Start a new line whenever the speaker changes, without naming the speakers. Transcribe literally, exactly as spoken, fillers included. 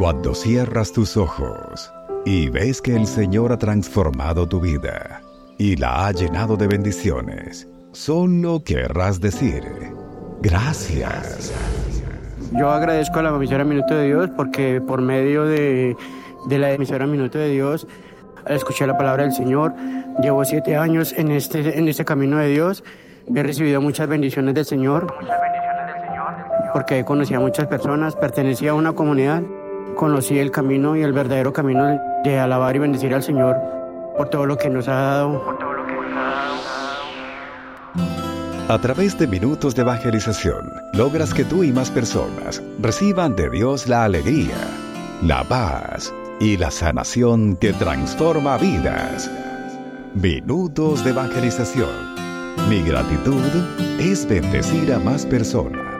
Cuando cierras tus ojos y ves que el Señor ha transformado tu vida y la ha llenado de bendiciones, solo querrás decir gracias.
Yo agradezco a la emisora Minuto de Dios porque por medio de, de la emisora Minuto de Dios escuché la palabra del Señor. Llevo siete años en este, en este camino de Dios. He recibido muchas bendiciones del Señor porque conocí a muchas personas, pertenecía a una comunidad. Conocí el camino y el verdadero camino de alabar y bendecir al Señor por todo lo que nos ha dado.
A través de Minutos de Evangelización, logras que tú y más personas reciban de Dios la alegría, la paz y la sanación que transforma vidas. Minutos de Evangelización. Mi gratitud es bendecir a más personas.